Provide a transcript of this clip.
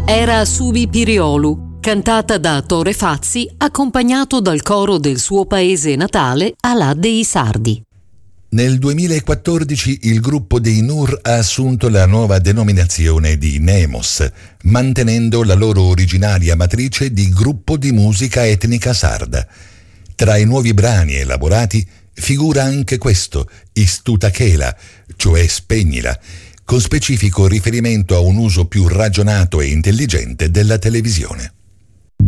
Era Subi Piriolu, cantata da Tore Fazzi, accompagnato dal coro del suo paese natale, Alà dei Sardi. Nel 2014 il gruppo dei Nur ha assunto la nuova denominazione di Nemos, mantenendo la loro originaria matrice di gruppo di musica etnica sarda. Tra i nuovi brani elaborati figura anche questo, Istutakela, cioè spegnila, con specifico riferimento a un uso più ragionato e intelligente della televisione.